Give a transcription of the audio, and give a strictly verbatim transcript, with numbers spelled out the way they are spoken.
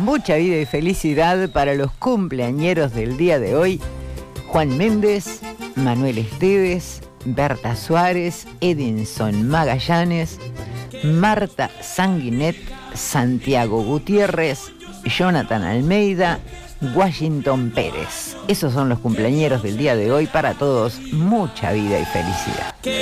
Mucha vida y felicidad para los cumpleañeros del día de hoy. Juan Méndez, Manuel Esteves, Berta Suárez, Edinson Magallanes, Marta Sanguinet, Santiago Gutiérrez, Jonathan Almeida, Washington Pérez. Esos son los cumpleañeros del día de hoy. Para todos, mucha vida y felicidad.